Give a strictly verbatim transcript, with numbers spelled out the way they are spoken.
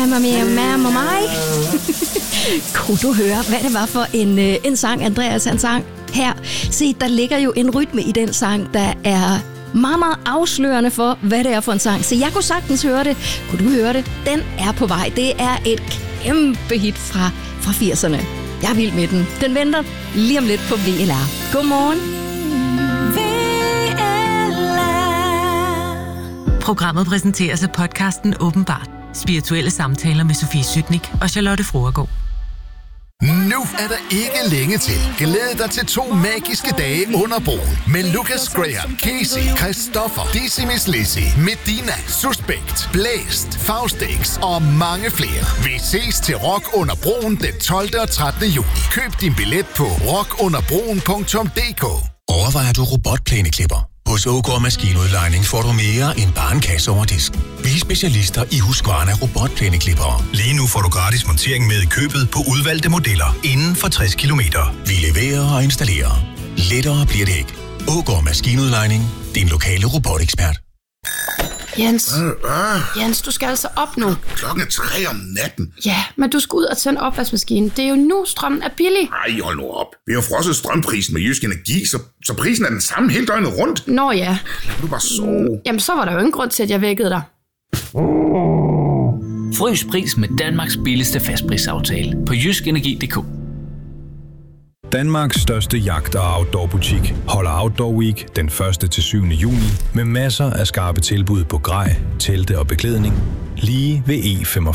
Mamma mig. Kunne du høre, hvad det var for en, en sang, Andreas han sang her? Se, der ligger jo en rytme i den sang, der er meget, meget afslørende for, hvad det er for en sang. Så jeg kunne sagtens høre det. Kunne du høre det? Den er på vej. Det er et kæmpe hit fra, fra firserne. Jeg er vild med den. Den venter lige om lidt på V L R. Godmorgen. V L R. Programmet præsenteres af podcasten Åbenbart. Spirituelle samtaler med Sofie Sytnik og Charlotte Froergaard. Nu er der ikke længe til. Glæd dig til to magiske dage under broen med Lucas Graham, Casey, Christoffer, Decimus Lizzy, Medina, Suspekt, Blæst, Faustix og mange flere. Vi ses til Rock under broen den tolvte og trettende juni. Køb din billet på rock under broen punktum d k. Overvejer du robotplæneklipper? Hos Ågaard Maskinudlejning får du mere end bare en kasse over disken. Vi er specialister i Husqvarna robotplæneklippere. Lige nu får du gratis montering med i købet på udvalgte modeller inden for tres kilometer. Vi leverer og installerer. Lettere bliver det ikke. Ågaard Maskinudlejning. Din lokale robotekspert. Jens, øh, øh. Jens, du skal altså op nu. Klokken er tre om natten. Ja, men du skal ud og tænde opvaskemaskinen. Det er jo nu, strømmen er billig. Ej, hold nu op. Vi har frosset strømprisen med Jysk Energi, så, så prisen er den samme hele døgnet rundt. Nå ja. Lad du bare sove. Jamen, så var der jo ingen grund til, at jeg vækkede dig. Frys pris med Danmarks billigste fastprisaftale på jysk energi punktum d k. Danmarks største jagt- og outdoor-butik holder Outdoor Week den første til syvende juni med masser af skarpe tilbud på grej, telte og beklædning lige ved E